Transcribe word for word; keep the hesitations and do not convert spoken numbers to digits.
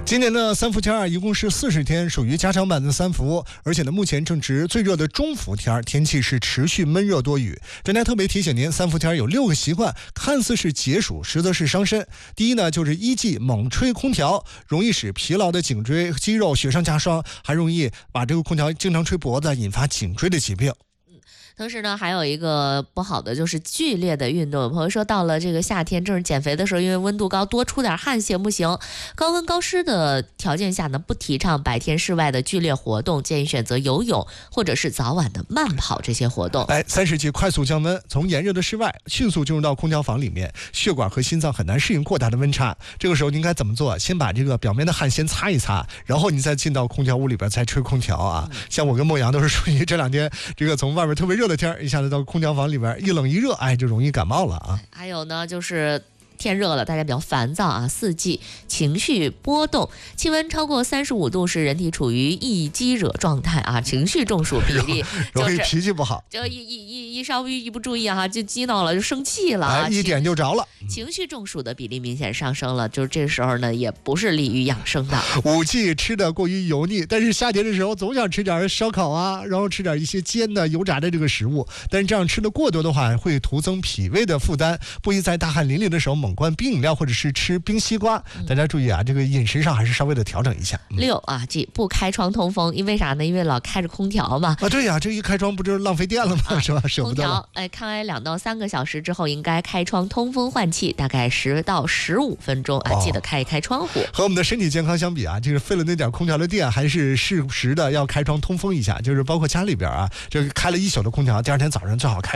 今年的三伏天儿一共是四十天，属于加长版的三伏，而且呢，目前正值最热的中伏天，天气是持续闷热多雨。专家特别提醒您，三伏天有六个习惯，看似是解暑，实则是伤身。第一呢，就是一忌猛吹空调，容易使疲劳的颈椎肌肉雪上加霜，还容易把这个空调经常吹脖子，引发颈椎的疾病。 同时呢，还有一个不好的就是剧烈的运动。有朋友说，到了这个夏天，正是减肥的时候，因为温度高，多出点汗行不行？高温高湿的条件下呢，不提倡白天室外的剧烈活动，建议选择游泳或者是早晚的慢跑这些活动。 哎，三十忌快速降温，从炎热的室外迅速进入到空调房里面，血管和心脏很难适应过大的温差。这个时候你应该怎么做？先把这个表面的汗先擦一擦，然后你再进到空调屋里边再吹空调啊。嗯、像我跟莫阳都是属于这两天这个从外边特别热的天，一下子到空调房里边一冷一热，哎，就容易感冒了啊。 还有呢，就是天热了，大家比较烦躁啊，四季情绪波动，气温超过三十五度是人体处于易激惹状态啊，情绪中暑比例、就是、 容易脾气不好， 就一一一一稍微一不注意啊，就激恼了，就生气了、啊哎，一点就着了。 情绪中暑的比例明显上升了，就是这时候呢，也不是利于养生的。 五忌吃的过于油腻，但是夏天的时候总想吃点烧烤啊，然后吃点一些煎的、油炸的这个食物，但是这样吃的过多的话，会徒增脾胃的负担，不宜在大汗淋漓的时候猛灌冰饮料或者是吃冰西瓜。大家注意啊，这个饮食上还是稍微的调整一下。 嗯、六啊，忌不开窗通风，因为啥呢？因为老开着空调嘛。 啊，对呀、啊，这一开窗不就是浪费电了吗？啊、是吧？舍不得了。 空调，哎，开两到三个小时之后，应该开窗通风换气，大概十到十五分钟啊，记得开一开窗户。 和我们的身体健康相比啊，就是费了那点空调的电，还是适时的要开窗通风一下。就是包括家里边啊，这个开了一宿的空调，第二天早上最好开。